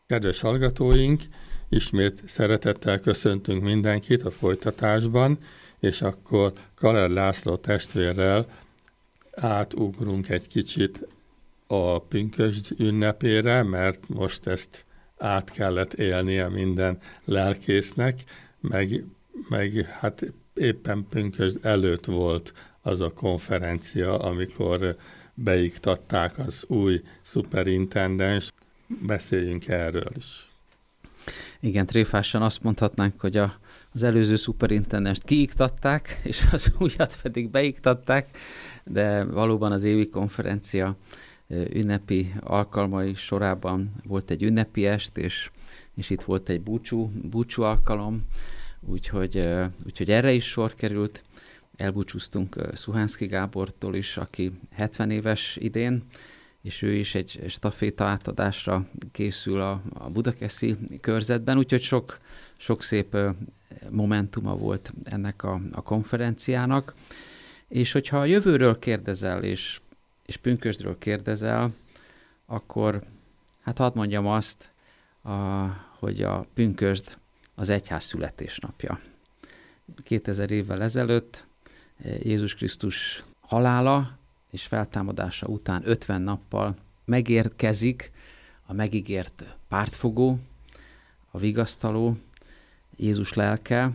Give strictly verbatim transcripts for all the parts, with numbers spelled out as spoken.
Kedves hallgatóink, ismét szeretettel köszöntünk mindenkit a folytatásban, és akkor Kaler László testvérrel átugrunk egy kicsit a pünkösd ünnepére, mert most ezt át kellett élnie minden lelkésznek, meg, meg hát éppen pünkösd előtt volt az a konferencia, amikor beiktatták az új szuperintendens. Beszéljünk erről is. Igen, tréfásan azt mondhatnánk, hogy a, az előző szuperintendenst kiiktatták, és az újat pedig beiktatták, de valóban az évi konferencia ünnepi alkalmai sorában volt egy ünnepi est, és, és itt volt egy búcsú, búcsú alkalom, úgyhogy, úgyhogy erre is sor került. Elbúcsúztunk Szuhánszky Gábortól is, aki hetven éves idén, és ő is egy staféta átadásra készül a, a budakeszi körzetben, úgyhogy sok, sok szép momentuma volt ennek a, a konferenciának. És hogyha a jövőről kérdezel, és, és pünkösdről kérdezel, akkor hát hadd mondjam azt, a, hogy a pünkösd az egyház születésnapja. kétezer évvel ezelőtt Jézus Krisztus halála és feltámadása után ötven nappal megérkezik a megígért pártfogó, a vigasztaló, Jézus lelke,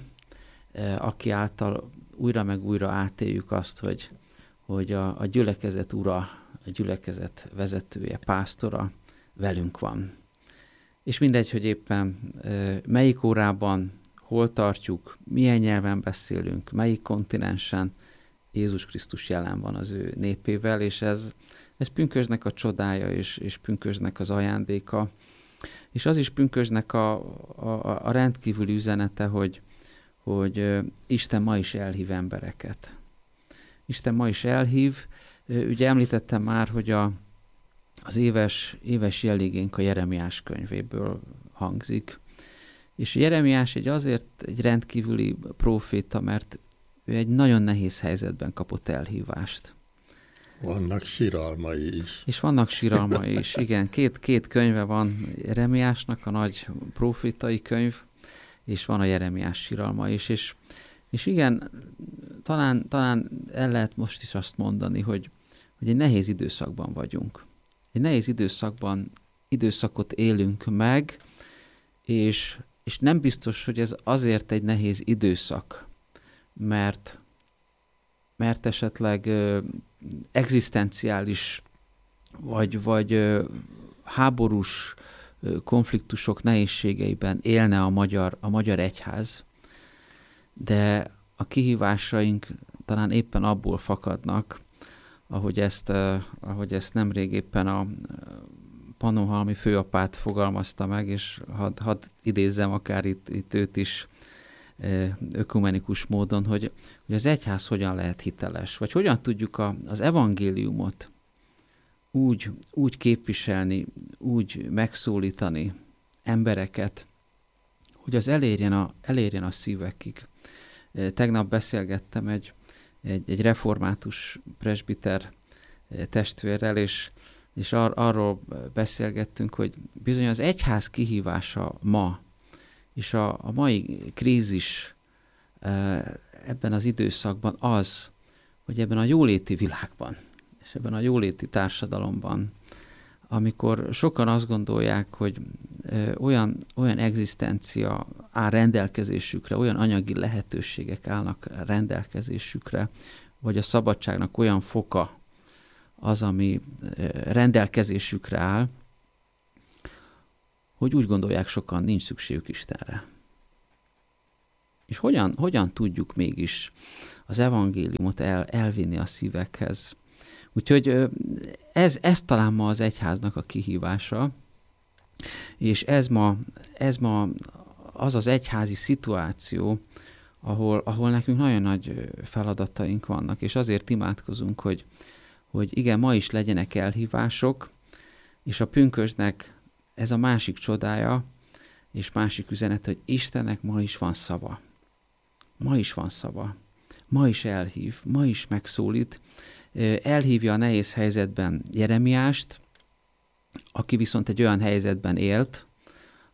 aki által újra meg újra átéljük azt, hogy, hogy a, a gyülekezet ura, a gyülekezet vezetője, pásztora velünk van. És mindegy, hogy éppen melyik órában, hol tartjuk, milyen nyelven beszélünk, melyik kontinensen, Jézus Krisztus jelen van az ő népével, és ez, ez pünkösdnek a csodája, és, és pünkösdnek az ajándéka. És az is pünkösdnek a, a, a rendkívüli üzenete, hogy, hogy Isten ma is elhív embereket. Isten ma is elhív. Ugye említettem már, hogy a, az éves, éves jelégénk a Jeremiás könyvéből hangzik. És Jeremiás egy azért egy rendkívüli próféta, mert ő egy nagyon nehéz helyzetben kapott elhívást. Vannak siralmai is. És vannak siralmai is, igen. Két, két könyve van Jeremiásnak, a nagy prófétai könyv, és van a Jeremiás siralma is. És, és igen, talán, talán el lehet most is azt mondani, hogy, hogy egy nehéz időszakban vagyunk. Egy nehéz időszakban, időszakot élünk meg, és, és nem biztos, hogy ez azért egy nehéz időszak, mert, mert esetleg ö, egzisztenciális vagy, vagy ö, háborús ö, konfliktusok nehézségeiben élne a magyar, a magyar egyház, de a kihívásaink talán éppen abból fakadnak, ahogy ezt, ö, ahogy ezt nemrég éppen a Pannonhalmi főapát fogalmazta meg, és hadd had idézzem akár itt, itt őt is, ökumenikus módon, hogy, hogy az egyház hogyan lehet hiteles, vagy hogyan tudjuk a, az evangéliumot úgy, úgy képviselni, úgy megszólítani embereket, hogy az elérjen a, elérjen a szívekig. Tegnap beszélgettem egy, egy, egy református presbiter testvérrel, és, és ar, arról beszélgettünk, hogy bizony az egyház kihívása ma, és a, a mai krízis ebben az időszakban az, hogy ebben a jóléti világban, és ebben a jóléti társadalomban, amikor sokan azt gondolják, hogy olyan, olyan egzisztencia áll rendelkezésükre, olyan anyagi lehetőségek állnak rendelkezésükre, vagy a szabadságnak olyan foka az, ami rendelkezésükre áll, hogy úgy gondolják sokan, nincs szükségük Istenre. És hogyan, hogyan tudjuk mégis az evangéliumot el, elvinni a szívekhez? Úgyhogy ez, ez talán ma az egyháznak a kihívása, és ez ma, ez ma az az egyházi szituáció, ahol, ahol nekünk nagyon nagy feladataink vannak, és azért imádkozunk, hogy, hogy igen, ma is legyenek elhívások, és a pünkösdnek ez a másik csodája, és másik üzenet, hogy Istennek ma is van szava. Ma is van szava. Ma is elhív, ma is megszólít. Elhívja a nehéz helyzetben Jeremiást, aki viszont egy olyan helyzetben élt,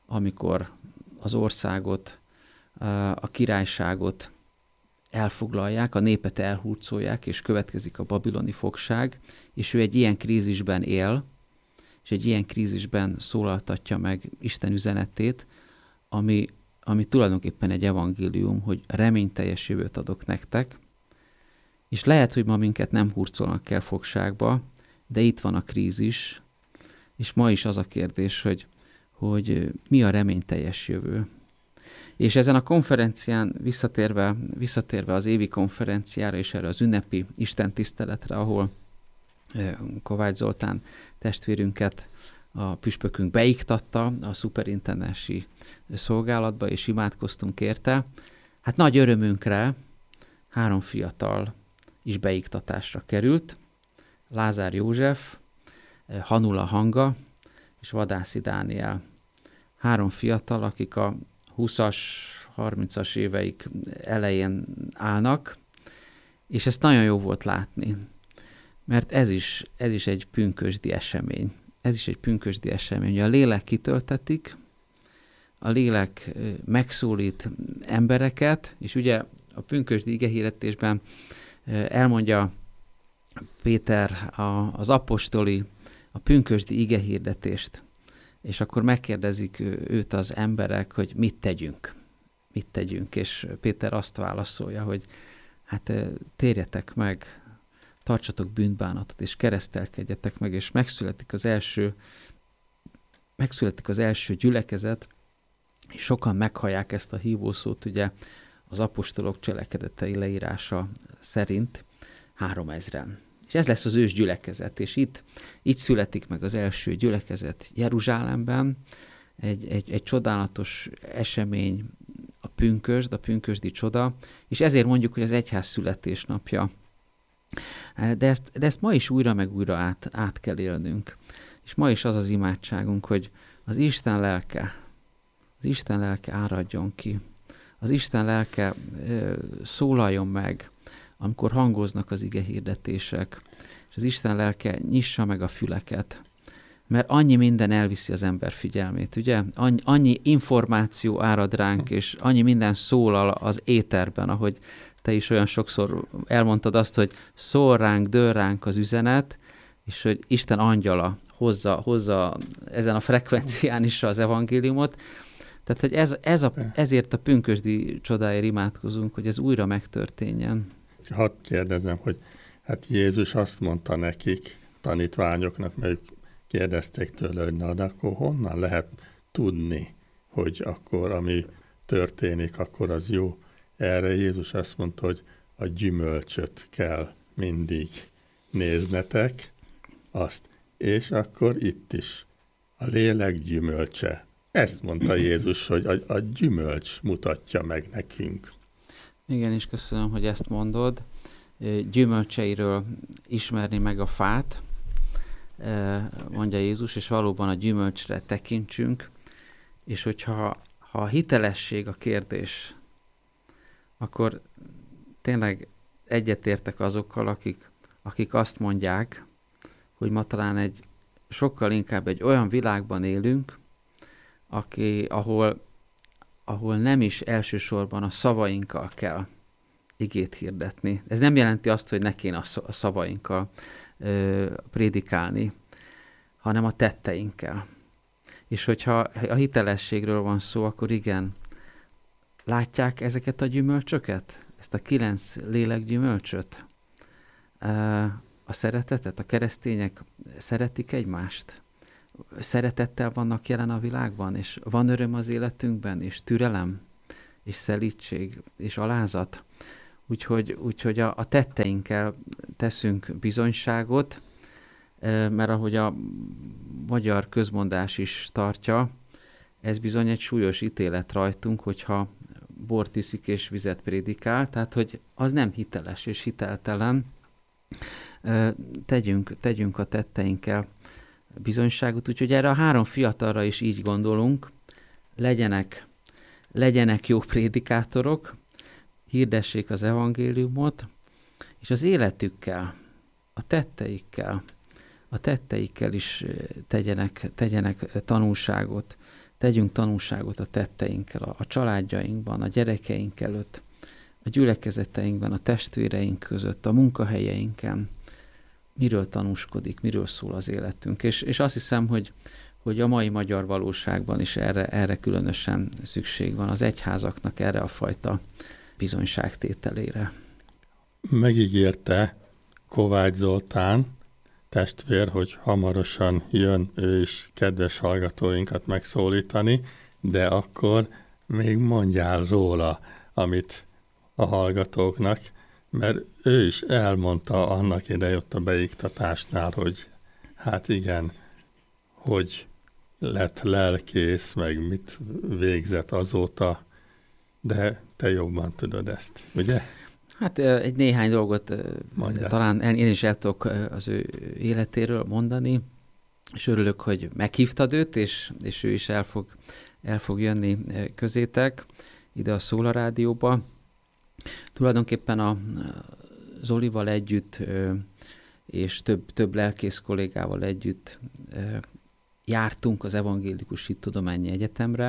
amikor az országot, a királyságot elfoglalják, a népet elhurcolják, és következik a babiloni fogság, és ő egy ilyen krízisben él, és egy ilyen krízisben szólaltatja meg Isten üzenetét, ami, ami tulajdonképpen egy evangélium, hogy reményteljes jövőt adok nektek, és lehet, hogy ma minket nem hurcolnak el fogságba, de itt van a krízis, és ma is az a kérdés, hogy, hogy mi a reményteljes jövő. És ezen a konferencián visszatérve, visszatérve az évi konferenciára és erre az ünnepi istentiszteletre, ahol Kovács Zoltán testvérünket a püspökünk beiktatta a szuperintendensi szolgálatba, és imádkoztunk érte. Hát nagy örömünkre három fiatal is beiktatásra került. Lázár József, Hanula Hanga és Vadászi Dániel. Három fiatal, akik a húszas, harmincas éveik elején állnak, és ezt nagyon jó volt látni, mert ez is, ez is egy pünkösdi esemény. Ez is egy pünkösdi esemény. A lélek kitöltetik, a lélek megszólít embereket, és ugye a pünkösdi igehirdetésben elmondja Péter a, az apostoli, a pünkösdi igehirdetést, és akkor megkérdezik őt az emberek, hogy mit tegyünk, mit tegyünk, és Péter azt válaszolja, hogy hát térjetek meg, tartsatok bűnbánatot, és keresztelkedjetek meg, és megszületik az első, megszületik az első gyülekezet, és sokan meghallják ezt a hívószót, ugye az apostolok cselekedetei leírása szerint háromezren. És ez lesz az ős gyülekezet, és itt, itt születik meg az első gyülekezet Jeruzsálemben, egy, egy, egy csodálatos esemény, a pünkösd, a pünkösdi csoda, és ezért mondjuk, hogy az egyház születésnapja. De ezt, de ezt ma is újra meg újra át, át kell élnünk. És ma is az az imádságunk, hogy az Isten lelke, az Isten lelke áradjon ki, az Isten lelke ö, szólaljon meg, amikor hangoznak az igehirdetések, és az Isten lelke nyissa meg a füleket, mert annyi minden elviszi az ember figyelmét, ugye? Annyi, annyi információ árad ránk, és annyi minden szólal az éterben, ahogy te is olyan sokszor elmondtad azt, hogy szól ránk, dől ránk az üzenet, és hogy Isten angyala hozza, hozza ezen a frekvencián is az evangéliumot. Tehát, hogy ez, ez a, ezért a pünkösdi csodáért imádkozunk, hogy ez újra megtörténjen. Hadd kérdezem, hogy hát Jézus azt mondta nekik, tanítványoknak, mert ők kérdezték tőle, hogy na, de akkor honnan lehet tudni, hogy akkor ami történik, akkor az jó. Erre Jézus azt mondta, hogy a gyümölcsöt kell mindig néznetek, azt. És akkor itt is a lélek gyümölcse. Ezt mondta Jézus, hogy a, a gyümölcs mutatja meg nekünk. Igen, és köszönöm, hogy ezt mondod. Gyümölcseiről ismerni meg a fát, mondja Jézus, és valóban a gyümölcsre tekintsünk, és hogyha ha a hitelesség a kérdés, akkor tényleg egyetértek azokkal, akik, akik azt mondják, hogy ma talán egy sokkal inkább egy olyan világban élünk, aki, ahol, ahol nem is elsősorban a szavainkkal kell igét hirdetni. Ez nem jelenti azt, hogy ne kéne a szavainkkal ö, prédikálni, hanem a tetteinkkel. És hogyha a hitelességről van szó, akkor igen, látják ezeket a gyümölcsöket? Ezt a kilenc lélek gyümölcsöt? A szeretetet? A keresztények szeretik egymást? Szeretettel vannak jelen a világban, és van öröm az életünkben, és türelem, és szelídség, és alázat. Úgyhogy, úgyhogy a, a tetteinkkel teszünk bizonyságot, mert ahogy a magyar közmondás is tartja, ez bizony egy súlyos ítélet rajtunk, hogyha bort iszik és vizet prédikál, tehát hogy az nem hiteles és hiteltelen. Tegyünk, tegyünk a tetteinkkel bizonyságot, úgyhogy erre a három fiatalra is így gondolunk, legyenek, legyenek jó prédikátorok, hirdessék az evangéliumot, és az életükkel, a tetteikkel, a tetteikkel is tegyenek, tegyenek tanulságot tegyünk tanúságot a tetteinkkel, a, a családjainkban, a gyerekeink előtt, a gyülekezeteinkben, a testvéreink között, a munkahelyeinken. Miről tanúskodik, miről szól az életünk. És, és azt hiszem, hogy, hogy a mai magyar valóságban is erre, erre különösen szükség van, az egyházaknak erre a fajta bizonyságtételére. Megígérte Kovács Zoltán testvér, hogy hamarosan jön ő is kedves hallgatóinkat megszólítani, de akkor még mondjál róla, amit a hallgatóknak, mert ő is elmondta annak ide ott a beiktatásnál, hogy hát igen, hogy lett lelkész, meg mit végzett azóta, de te jobban tudod ezt, ugye? Hát egy néhány dolgot Mondjál. Talán én is el tudok az ő életéről mondani, és örülök, hogy meghívtad őt, és, és ő is el fog, el fog jönni közétek ide a Szóla Rádióba. Tulajdonképpen a Zolival együtt és több, több lelkész kollégával együtt jártunk az Evangélikus Hittudományi Egyetemre,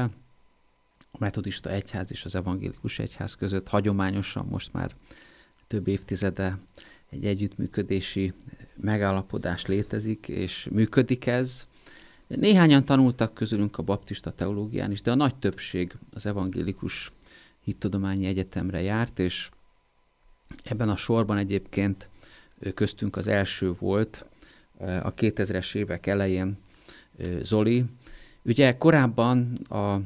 a Metodista Egyház és az Evangélikus Egyház között hagyományosan most már több évtizede egy együttműködési megállapodás létezik, és működik ez. Néhányan tanultak közülünk a baptista teológián is, de a nagy többség az Evangélikus Hittudományi Egyetemre járt, és ebben a sorban egyébként köztünk az első volt a kétezres évek elején Zoli. Ugye korábban a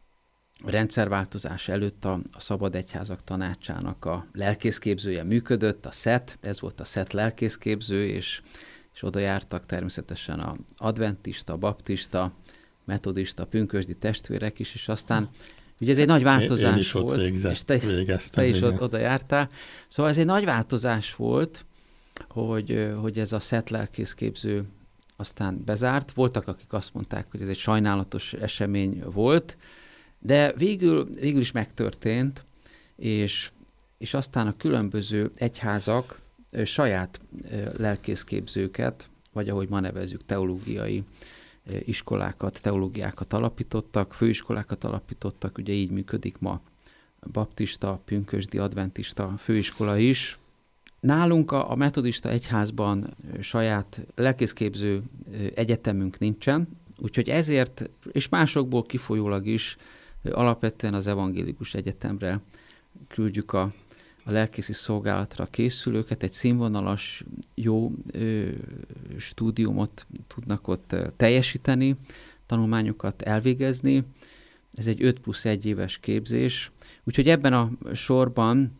rendszerváltozás előtt a, a Szabad Egyházak Tanácsának a lelkészképzője működött, a szet, ez volt a szet lelkészképző, és, és oda jártak természetesen a adventista, baptista, metodista, pünkösdi testvérek is, és aztán ugye ez egy nagy változás én is ott volt, végzett, és te, végeztem, te is igen. ott, oda jártál. Szóval ez egy nagy változás volt, hogy, hogy ez a szet lelkészképző aztán bezárt. Voltak, akik azt mondták, hogy ez egy sajnálatos esemény volt, de végül, végül is megtörtént, és, és aztán a különböző egyházak saját lelkészképzőket, vagy ahogy ma nevezzük, teológiai iskolákat, teológiákat alapítottak, főiskolákat alapítottak, ugye így működik ma baptista, pünkösdi, adventista főiskola is. Nálunk a, a metodista egyházban saját lelkészképző egyetemünk nincsen, úgyhogy ezért, és másokból kifolyólag is alapvetően az Evangélikus Egyetemre küldjük a, a lelkészi szolgálatra készülőket, egy színvonalas, jó ö, stúdiumot tudnak ott teljesíteni, tanulmányokat elvégezni. Ez egy öt plusz egy éves képzés. Úgyhogy ebben a sorban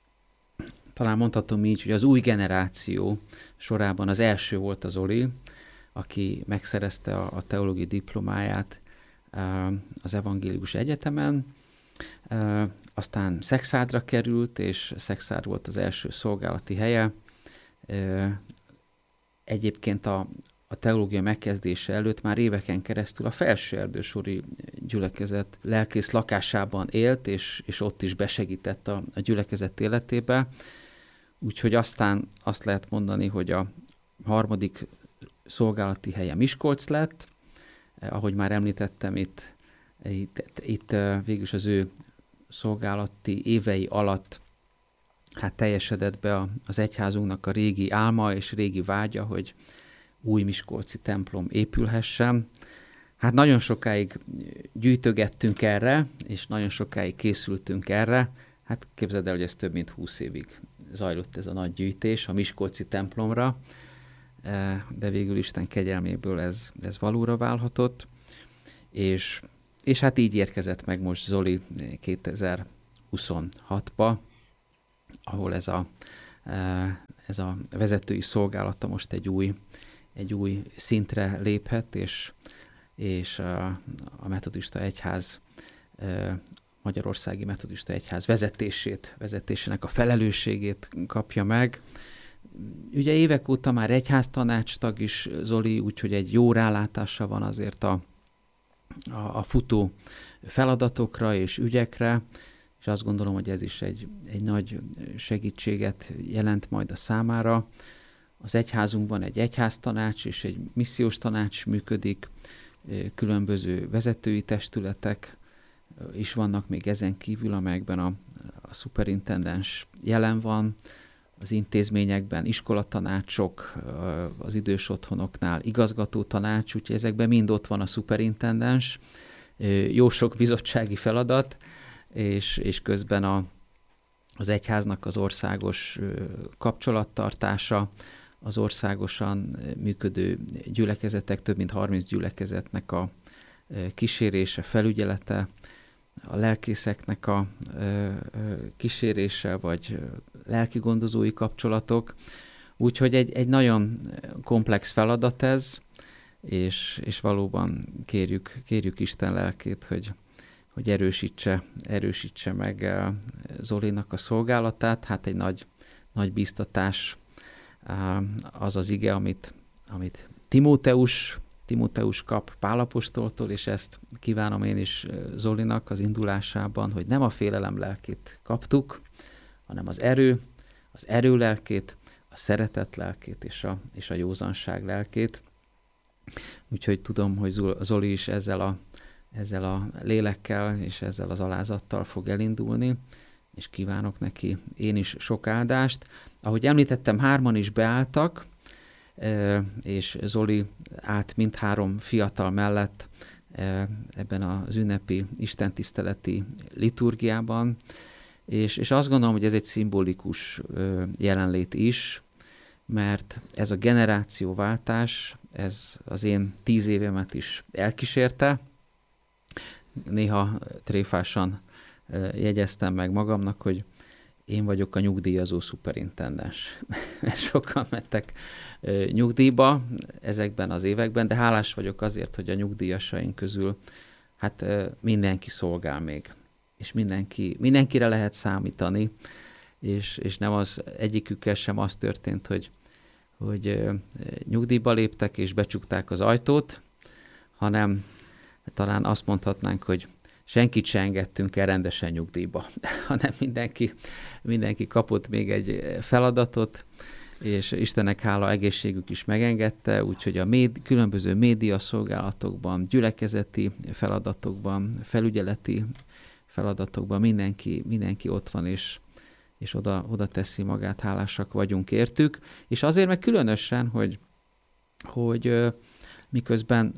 talán mondhatom így, hogy az új generáció sorában az első volt az Zoli, aki megszerezte a, a teológiai diplomáját az Evangélikus Egyetemen, aztán Szekszádra került, és Szexárd volt az első szolgálati helye. Egyébként a, a teológia megkezdése előtt már éveken keresztül a Felsőerdősori gyülekezet lelkész lakásában élt, és, és ott is besegített a, a gyülekezet életébe. Úgyhogy aztán azt lehet mondani, hogy a harmadik szolgálati helye Miskolc lett. Ahogy már említettem, itt, itt, itt végülis az ő szolgálati évei alatt hát teljesedett be az egyházunknak a régi álma és régi vágya, hogy új miskolci templom épülhessen. Hát nagyon sokáig gyűjtögettünk erre, és nagyon sokáig készültünk erre. Hát képzeld el, hogy ez több mint húsz évig zajlott ez a nagy gyűjtés a miskolci templomra, de végül Isten kegyelméből ez, ez valóra válhatott, és, és hát így érkezett meg most Zoli kétezer-huszonhatba, ahol ez a, ez a vezetői szolgálata most egy új, egy új szintre léphet, és, és a, a metodista egyház, Magyarországi Metodista Egyház vezetését, vezetésének a felelősségét kapja meg. Ugye évek óta már egyháztanácstag is Zoli, úgyhogy egy jó rálátása van azért a, a, a futó feladatokra és ügyekre, és azt gondolom, hogy ez is egy, egy nagy segítséget jelent majd a számára. Az egyházunkban egy egyháztanács és egy missziós tanács működik, különböző vezetői testületek is vannak még ezen kívül, amelyekben a, a szuperintendens jelen van, az intézményekben iskolatanácsok, az idős otthonoknál igazgató tanács, úgyhogy ezekben mind ott van a szuperintendens, jó sok bizottsági feladat, és, és közben a, az egyháznak az országos kapcsolattartása, az országosan működő gyülekezetek, több mint harminc gyülekezetnek a kísérése, felügyelete, a lelkészeknek a kísérése, vagy lelkigondozói kapcsolatok. Úgyhogy egy, egy nagyon komplex feladat ez, és, és valóban kérjük, kérjük Isten lelkét, hogy, hogy erősítse, erősítse meg Zolinak a szolgálatát. Hát egy nagy, nagy bíztatás az az ige, amit, amit Timóteus, Timóteus kap Pál apostoltól, és ezt kívánom én is Zolinak az indulásában, hogy nem a félelem lelkét kaptuk, hanem az erő, az erő lelkét, a szeretet lelkét és a, és a józanság lelkét. Úgyhogy tudom, hogy Zoli is ezzel a, ezzel a lélekkel és ezzel az alázattal fog elindulni, és kívánok neki én is sok áldást. Ahogy említettem, hárman is beálltak, és Zoli állt mindhárom fiatal mellett ebben az ünnepi istentiszteleti liturgiában, és, és azt gondolom, hogy ez egy szimbolikus jelenlét is, mert ez a generációváltás, ez az én tíz évemet is elkísérte. Néha tréfásan jegyeztem meg magamnak, hogy én vagyok a nyugdíjazó szuperintendens. Mert sokan mentek nyugdíjba ezekben az években, de hálás vagyok azért, hogy a nyugdíjasaink közül hát mindenki szolgál még. És mindenki, mindenkire lehet számítani, és, és nem az egyikükkel sem az történt, hogy, hogy nyugdíjba léptek és becsukták az ajtót, hanem talán azt mondhatnánk, hogy senkit se engedtünk el rendesen nyugdíjba, hanem mindenki, mindenki kapott még egy feladatot, és Istennek hála egészségük is megengedte, úgyhogy a médi, különböző médiaszolgálatokban, gyülekezeti feladatokban, felügyeleti feladatokban mindenki, mindenki ott van, és, és oda, oda teszi magát, hálásak vagyunk értük. És azért meg különösen, hogy, hogy miközben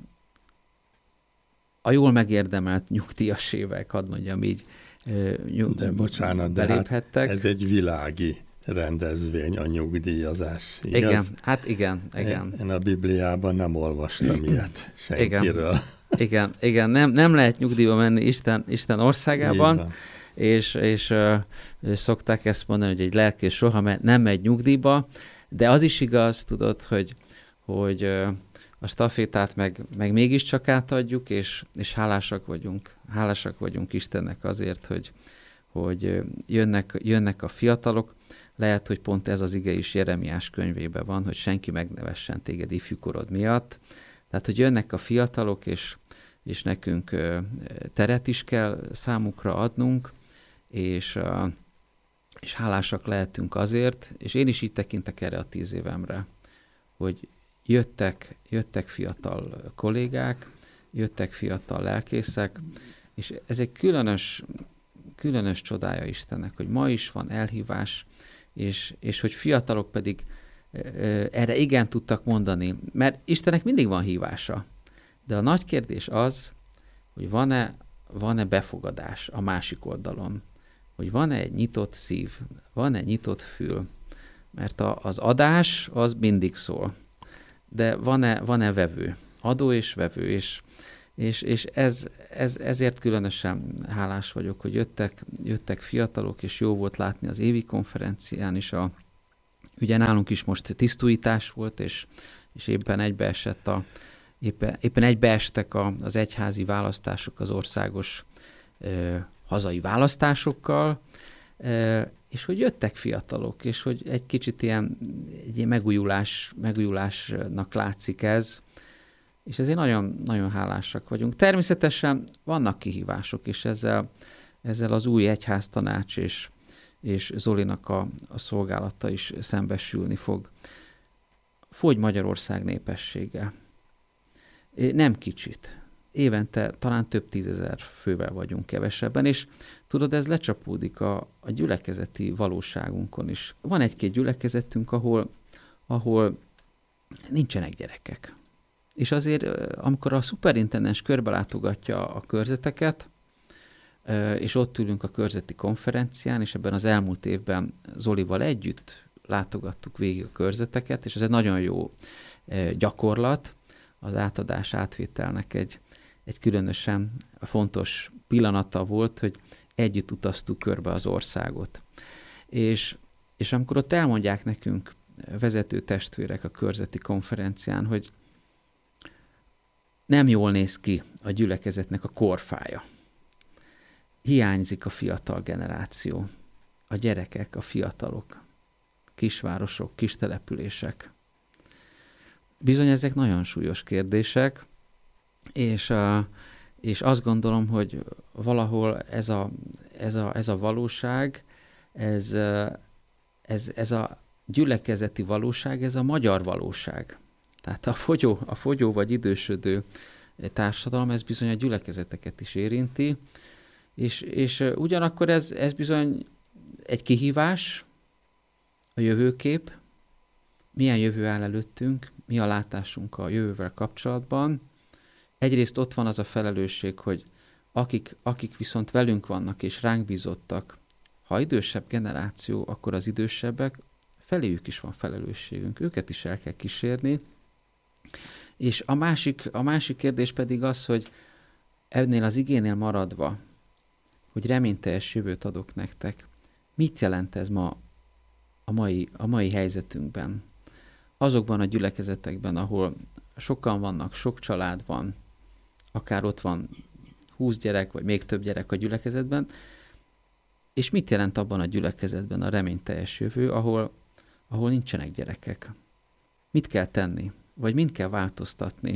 a jól megérdemelt nyugdíjas évek, hadd mondjam így, nyug, de bocsánat, beléphettek. De hát ez egy világi rendezvény, a nyugdíjazás, igaz? Igen, hát igen, igen. Én, én a Bibliában nem olvastam ilyet senkiről. Igen, igen, igen. Nem, nem lehet nyugdíjba menni Isten, Isten országában, és, és, és szokták ezt mondani, hogy egy lelkész soha nem megy nyugdíjba, de az is igaz, tudod, hogy, hogy a stafétát meg, meg mégiscsak átadjuk, és, és hálásak vagyunk, hálásak vagyunk Istennek azért, hogy, hogy jönnek, jönnek a fiatalok. Lehet, hogy pont ez az ige is Jeremiás könyvében van, hogy senki megnevessen téged ifjúkorod miatt. Tehát, hogy jönnek a fiatalok, és, és nekünk teret is kell számukra adnunk, és, és hálásak lehetünk azért, és én is így tekintek erre a tíz évemre, hogy jöttek, jöttek fiatal kollégák, jöttek fiatal lelkészek, és ez egy különös, különös csodája Istennek, hogy ma is van elhívás, és, és hogy fiatalok pedig ö, erre igen tudtak mondani, mert Istennek mindig van hívása. De a nagy kérdés az, hogy van-e, van-e befogadás a másik oldalon, hogy van-e egy nyitott szív, van-e nyitott fül, mert a, az adás az mindig szól, de van-e, van-e vevő, adó és vevő, és, és, és ez, ez, ezért különösen hálás vagyok, hogy jöttek, jöttek fiatalok, és jó volt látni az évi konferencián is. A, ugye nálunk is most tisztújítás volt, és, és éppen egybeesett a, éppen, éppen egybeestek a, az egyházi választások az országos ö, hazai választásokkal, ö, és hogy jöttek fiatalok, és hogy egy kicsit ilyen, egy ilyen megújulás, megújulásnak látszik ez, és ezért nagyon, nagyon hálásak vagyunk. Természetesen vannak kihívások, és ezzel, ezzel az új egyháztanács és, és Zolinak a, a szolgálata is szembesülni fog. Fogy Magyarország népessége. Nem kicsit. Évente talán több tízezer fővel vagyunk kevesebben, és tudod, ez lecsapódik a, a gyülekezeti valóságunkon is. Van egy-két gyülekezetünk, ahol, ahol nincsenek gyerekek. És azért, amikor a szuperintendens körbelátogatja a körzeteket, és ott ülünk a körzeti konferencián, és ebben az elmúlt évben Zolival együtt látogattuk végig a körzeteket, és ez egy nagyon jó gyakorlat, az átadás átvételnek egy, egy különösen fontos pillanata volt, hogy együtt utaztuk körbe az országot. És, és amikor ott elmondják nekünk vezető testvérek a körzeti konferencián, hogy nem jól néz ki a gyülekezetnek a korfája. Hiányzik a fiatal generáció, a gyerekek, a fiatalok, kisvárosok, kistelepülések. Bizony ezek nagyon súlyos kérdések, és, a, és azt gondolom, hogy valahol ez a, ez a, ez a valóság, ez, ez, ez a gyülekezeti valóság, ez a magyar valóság. Tehát a fogyó, a fogyó vagy idősödő társadalom, ez bizony a gyülekezeteket is érinti, és, és ugyanakkor ez, ez bizony egy kihívás, a jövőkép, milyen jövő áll előttünk, mi a látásunk a jövővel kapcsolatban. Egyrészt ott van az a felelősség, hogy akik, akik viszont velünk vannak és ránk bízottak, ha idősebb generáció, akkor az idősebbek, feléjük is van felelősségünk, őket is el kell kísérni. És a másik, a másik kérdés pedig az, hogy ennél az igénél maradva, hogy reményteljes jövőt adok nektek, mit jelent ez ma a mai, a mai helyzetünkben? Azokban a gyülekezetekben, ahol sokan vannak, sok család van, akár ott van húsz gyerek, vagy még több gyerek a gyülekezetben, és mit jelent abban a gyülekezetben a reményteljes jövő, ahol, ahol nincsenek gyerekek? Mit kell tenni? Vagy mind kell változtatni?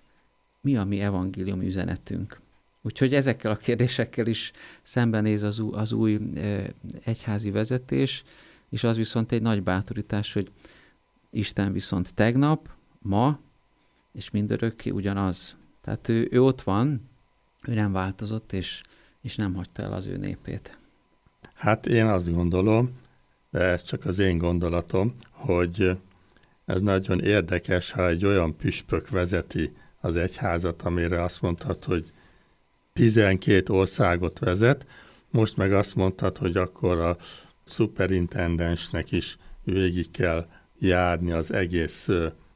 Mi a mi evangélium üzenetünk? Úgyhogy ezekkel a kérdésekkel is szembenéz az, az új e, egyházi vezetés, és az viszont egy nagy bátorítás, hogy Isten viszont tegnap, ma, és mindörökké ugyanaz. Tehát ő, ő ott van, ő nem változott, és, és nem hagyta el az ő népét. Hát én azt gondolom, de ez csak az én gondolatom, hogy ez nagyon érdekes, ha egy olyan püspök vezeti az egyházat, amire azt mondhat, hogy tizenkét országot vezet, most meg azt mondhat, hogy akkor a szuperintendensnek is végig kell járni az egész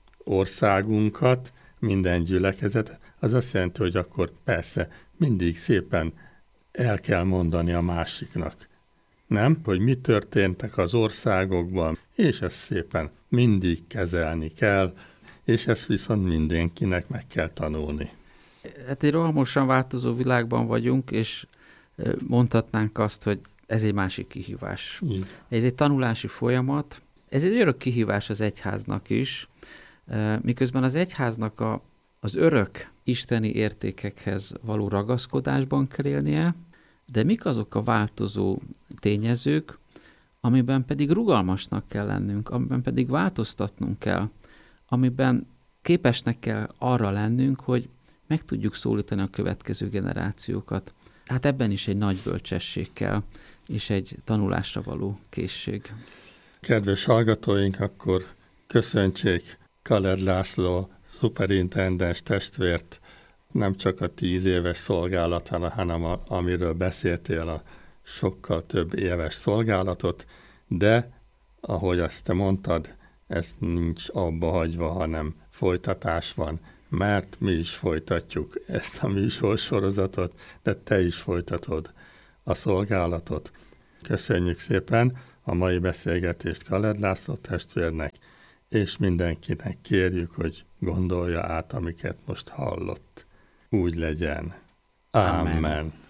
országunkat, minden gyülekezet, az azt jelenti, hogy akkor persze mindig szépen el kell mondani a másiknak. Nem? Hogy mi történtek az országokban, és ezt szépen mindig kezelni kell, és ezt viszont mindenkinek meg kell tanulni. Hát egy rohamosan változó világban vagyunk, és mondhatnánk azt, hogy ez egy másik kihívás. Így. Ez egy tanulási folyamat, ez egy örök kihívás az egyháznak is, miközben az egyháznak a, az örök isteni értékekhez való ragaszkodásban kell élnie, de mik azok a változó tényezők, amiben pedig rugalmasnak kell lennünk, amiben pedig változtatnunk kell, amiben képesnek kell arra lennünk, hogy meg tudjuk szólítani a következő generációkat. Hát ebben is egy nagy bölcsesség kell, és egy tanulásra való készség. Kedves hallgatóink, akkor köszöntsék Kaled László szuperintendens testvért, nem csak a tíz éves szolgálat, hanem a, amiről beszéltél, a sokkal több éves szolgálatot, de ahogy azt te mondtad, ez nincs abba hagyva, hanem folytatás van, mert mi is folytatjuk ezt a műsorsorozatot, de te is folytatod a szolgálatot. Köszönjük szépen a mai beszélgetést Kaled László testvérnek, és mindenkinek kérjük, hogy gondolja át, amiket most hallott. Úgy legyen. Amen. Amen.